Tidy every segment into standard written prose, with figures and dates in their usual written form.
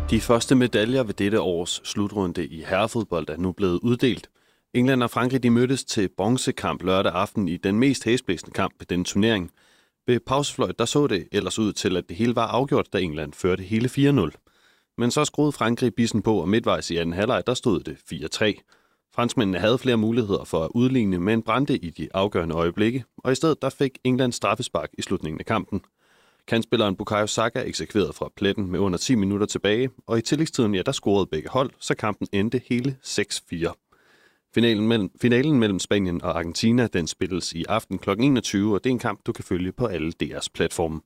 De første medaljer ved dette års slutrunde i herrefodbold er nu blevet uddelt. England og Frankrig de mødtes til bronzekamp lørdag aften i den mest hæsblæsende kamp ved denne turnering. Ved pausefløjt der så det ellers ud til, at det hele var afgjort, da England førte hele 4-0. Men så skruede Frankrig bissen på, og midtvejs i anden halvleg der stod det 4-3. Franskmændene havde flere muligheder for at udligne, men brændte i de afgørende øjeblikke, og i stedet der fik England straffespark i slutningen af kampen. Kantspilleren Bukayo Saka eksekverede fra pletten med under 10 minutter tilbage, og i tillægstiden der scorede begge hold, så kampen endte hele 6-4. Finalen mellem Spanien og Argentina, den spilles i aften kl. 21, og det er en kamp, du kan følge på alle DR's platforme.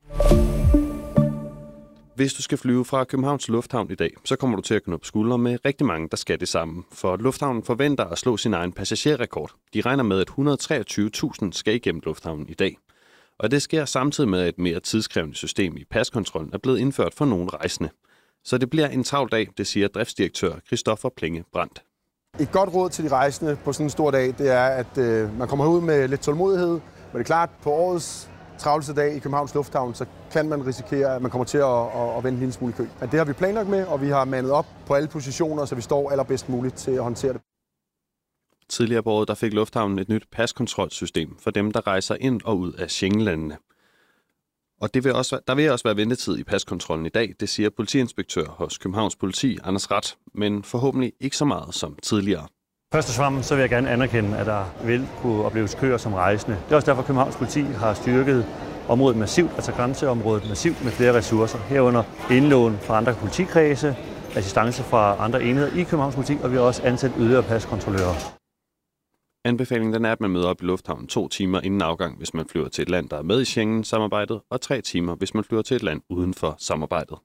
Hvis du skal flyve fra Københavns Lufthavn i dag, så kommer du til at knuppe skuldre med rigtig mange, der skal det samme. For lufthavnen forventer at slå sin egen passagerrekord. De regner med, at 123.000 skal igennem lufthavnen i dag. Og det sker samtidig med, at et mere tidskrævende system i paskontrollen er blevet indført for nogle rejsende. Så det bliver en travl dag, det siger driftsdirektør Christoffer Plinge Brandt. Et godt råd til de rejsende på sådan en stor dag, det er, at man kommer ud med lidt tålmodighed. Men det er klart, på årets travleste dag i Københavns Lufthavn, så kan man risikere, at man kommer til at vente en lille smule i kø. Men det har vi planlagt med, og vi har mandet op på alle positioner, så vi står allerbedst muligt til at håndtere det. Tidligere på året der fik lufthavnen et nyt paskontrolsystem for dem, der rejser ind og ud af Schengenlandene. Og der vil også være ventetid i paskontrollen i dag, det siger politiinspektør hos Københavns Politi, Anders Rat, men forhåbentlig ikke så meget som tidligere. Først og fremmest så vil jeg gerne anerkende, at der vil kunne opleves køer som rejsende. Det er også derfor, at Københavns Politi har styrket området massivt, altså grænseområdet massivt med flere ressourcer. Herunder indlån fra andre politikredse, assistance fra andre enheder i Københavns Politi, og vi har også ansat yderligere paskontrollører. Anbefalingen den er, at man møder op i lufthavnen 2 timer inden afgang, hvis man flyver til et land, der er med i Schengen-samarbejdet, og 3 timer, hvis man flyver til et land uden for samarbejdet.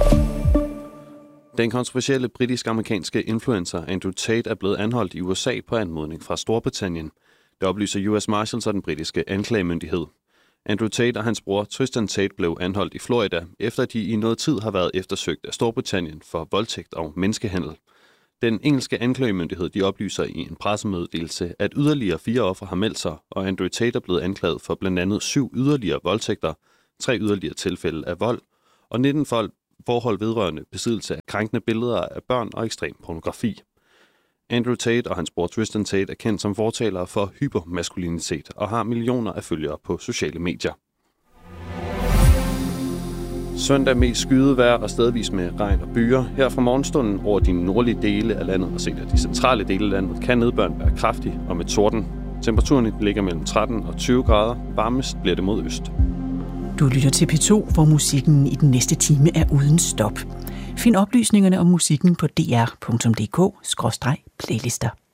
Den kontroversielle britisk-amerikanske influencer Andrew Tate er blevet anholdt i USA på anmodning fra Storbritannien. Det oplyser US Marshals og den britiske anklagemyndighed. Andrew Tate og hans bror Tristan Tate blev anholdt i Florida, efter de i noget tid har været eftersøgt af Storbritannien for voldtægt og menneskehandel. Den engelske anklagemyndighed de oplyser i en pressemeddelelse, at yderligere 4 ofre har meldt sig, og Andrew Tate er blevet anklaget for blandt andet 7 yderligere voldtægter, 3 yderligere tilfælde af vold, og 19 forhold vedrørende besiddelse af krænkende billeder af børn og ekstrem pornografi. Andrew Tate og hans bror Tristan Tate er kendt som fortalere for hypermaskulinitet og har millioner af følgere på sociale medier. Søndag mest skyet vejr og stedvis med regn og byger. Her fra morgenstunden over de nordlige dele af landet og set af de centrale dele af landet kan nedbøren være kraftig og med torden. Temperaturen ligger mellem 13 og 20 grader. Varmest bliver det mod øst. Du lytter til P2, hvor musikken i den næste time er uden stop. Find oplysningerne om musikken på dr.dk/playlister.